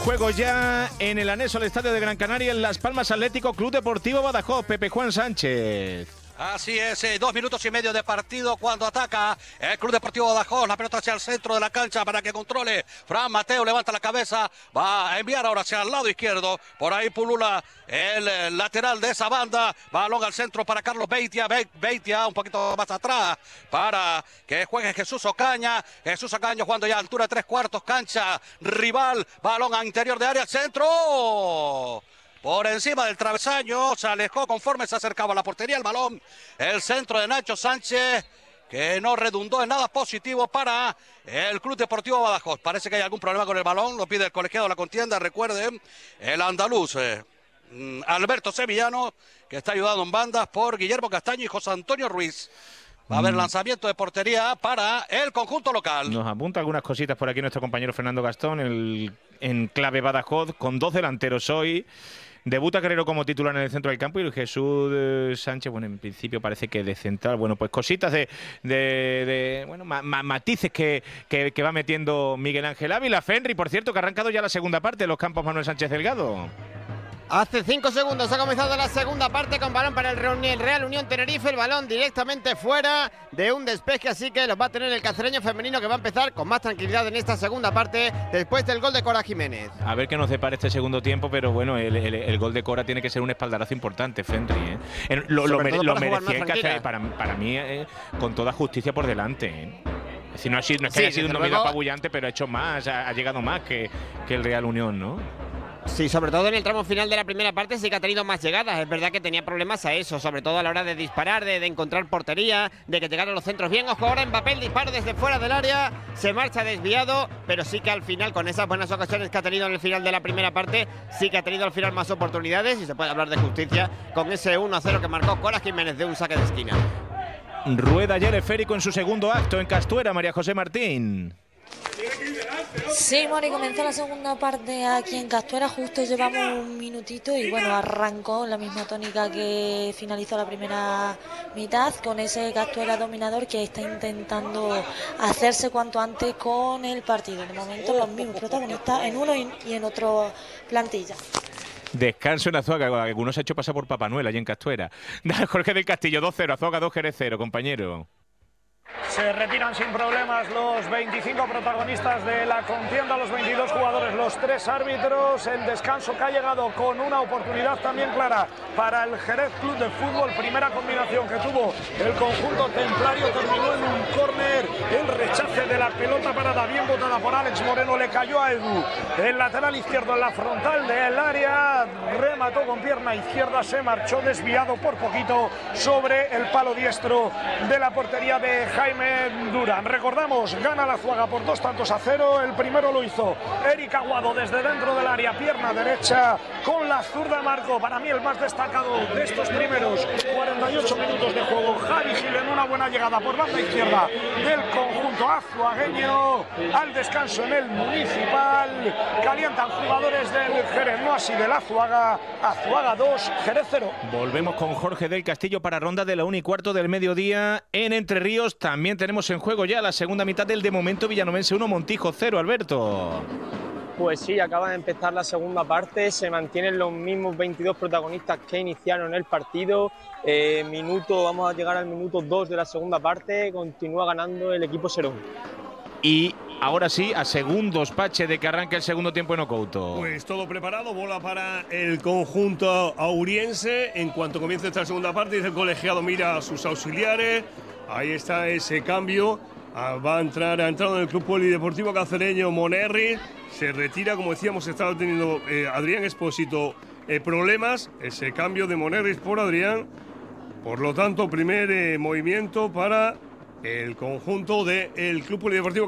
juego ya en el anexo al estadio de Gran Canaria en Las Palmas Atlético Club Deportivo Badajoz. Pepe Juan Sánchez. Así es, 2 minutos y medio de partido cuando ataca el Club Deportivo Badajoz. La pelota hacia el centro de la cancha para que controle. Fran Mateo levanta la cabeza, va a enviar ahora hacia el lado izquierdo. Por ahí pulula el lateral de esa banda. Balón al centro para Carlos Beitia. Beitia un poquito más atrás para que juegue Jesús Ocaña. Jesús Ocaña jugando ya a altura de 3/4 cancha rival. Balón a interior de área, al centro. Por encima del travesaño, se alejó conforme se acercaba a la portería el balón. El centro de Nacho Sánchez, que no redundó en nada positivo para el Club Deportivo Badajoz. Parece que hay algún problema con el balón, lo pide el colegiado de la contienda. Recuerden, el andaluz Alberto Sevillano, que está ayudado en bandas por Guillermo Castaño y José Antonio Ruiz. Va a haber lanzamiento de portería para el conjunto local. Nos apunta algunas cositas por aquí nuestro compañero Fernando Gastón, en clave Badajoz, con 2 delanteros hoy. Debuta Guerrero como titular en el centro del campo y Jesús Sánchez, bueno, en principio parece que de central. Bueno, pues cositas matices que va metiendo Miguel Ángel Ávila. Fenri, por cierto, que ha arrancado ya la segunda parte de los campos Manuel Sánchez Delgado. Hace 5 segundos ha comenzado la segunda parte con balón para el Real Unión Tenerife. El balón directamente fuera de un despeje, así que los va a tener el cacereño femenino, que va a empezar con más tranquilidad en esta segunda parte después del gol de Cora Jiménez. A ver qué nos depara este segundo tiempo, pero bueno, el gol de Cora tiene que ser un espaldarazo importante, Fenri. Lo merecía el Cáceres, para mí, con toda justicia por delante. Es decir, no es que haya sido un dominio apabullante, pero ha hecho más, ha llegado más que el Real Unión, ¿no? Sí, sobre todo en el tramo final de la primera parte sí que ha tenido más llegadas. Es verdad que tenía problemas a eso, sobre todo a la hora de disparar, de encontrar portería, de que llegaran los centros bien. Ojo ahora Mbappé, el disparo desde fuera del área, se marcha desviado, pero sí que al final, con esas buenas ocasiones que ha tenido en el final de la primera parte, sí que ha tenido al final más oportunidades, y se puede hablar de justicia con ese 1-0 que marcó Cora Jiménez de un saque de esquina. Rueda ya el esférico en su segundo acto en Castuera, María José Martín. Sí, Mori, comenzó la segunda parte aquí en Castuera, justo llevamos un minutito y bueno, arrancó la misma tónica que finalizó la primera mitad, con ese Castuera dominador que está intentando hacerse cuanto antes con el partido. De momento los mismos protagonistas en uno y en otro plantilla. Descanso en Azuaga, algunos se ha hecho pasar por Papá Noel allí en Castuera. Jorge del Castillo, 2-0, Azuaga 2, Jerez 0, compañero. Se retiran sin problemas los 25 protagonistas de la contienda, los 22 jugadores, los 3 árbitros. El descanso que ha llegado con una oportunidad también clara para el Jerez Club de Fútbol. Primera combinación que tuvo el conjunto templario, terminó en un córner. El rechace de la pelota parada, bien botada por Alex Moreno, le cayó a Edu. El lateral izquierdo en la frontal del área, remató con pierna izquierda, se marchó desviado por poquito sobre el palo diestro de la portería de Jaime Durán. Recordamos, gana la Azuaga por 2-0. El primero lo hizo Eric Aguado desde dentro del área, pierna derecha con la zurda marcó. Para mí el más destacado de estos primeros 48 minutos de juego, Javi Gil en una buena llegada por banda izquierda del conjunto azuagueño. Al descanso en el Municipal calientan jugadores del Jerez, no así del Azuaga. Azuaga 2, Jerez 0. Volvemos con Jorge del Castillo para ronda de la 1:15 del mediodía en Entre Ríos. También tenemos en juego ya la segunda mitad del de momento Villanovense 1, Montijo 0, Alberto. Pues sí, acaba de empezar la segunda parte, se mantienen los mismos 22 protagonistas que iniciaron el partido. Vamos a llegar al minuto 2 de la segunda parte, continúa ganando el equipo Serón. Y ahora sí, a segundos, Pache, de que arranque el segundo tiempo en Ocouto. Pues todo preparado, bola para el conjunto auriense. En cuanto comience esta segunda parte, dice el colegiado, mira a sus auxiliares. Ahí está ese cambio. Ha entrado en el club polideportivo cacereño Monerri. Se retira, como decíamos, estaba teniendo Adrián Expósito problemas. Ese cambio de Monerri por Adrián. Por lo tanto, primer movimiento para el conjunto del club polideportivo